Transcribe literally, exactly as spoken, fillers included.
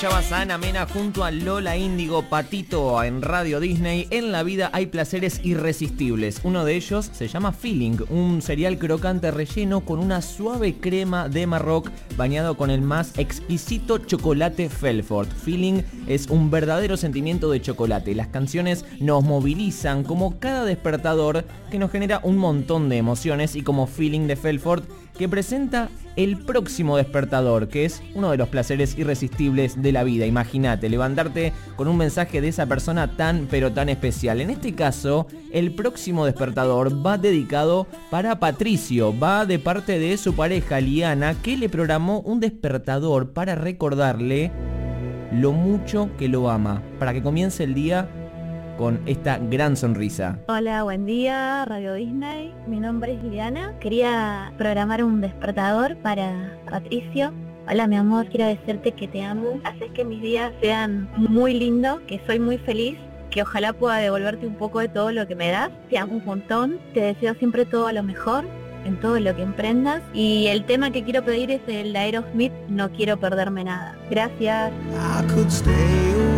Escuchabas a Ana Mena junto a Lola Índigo, Patito en Radio Disney. En la vida hay placeres irresistibles. Uno de ellos se llama Feeling, un cereal crocante relleno con una suave crema de Marroc bañado con el más exquisito chocolate Felford. Feeling es un verdadero sentimiento de chocolate. Las canciones nos movilizan como cada despertador que nos genera un montón de emociones, y como Feeling de Felford, que presenta el próximo despertador, que es uno de los placeres irresistibles de la vida. Imagínate, levantarte con un mensaje de esa persona tan pero tan especial. En este caso, el próximo despertador va dedicado para Patricio, va de parte de su pareja Liana, que le programó un despertador para recordarle lo mucho que lo ama, para que comience el día con esta gran sonrisa. Hola, buen día, Radio Disney. Mi nombre es Liliana. Quería programar un despertador para Patricio. Hola, mi amor, quiero decirte que te amo. Haces que mis días sean muy lindos, que soy muy feliz, que ojalá pueda devolverte un poco de todo lo que me das. Te amo un montón. Te deseo siempre todo lo mejor en todo lo que emprendas. Y el tema que quiero pedir es el de Aerosmith, No quiero perderme nada. Gracias. I could stay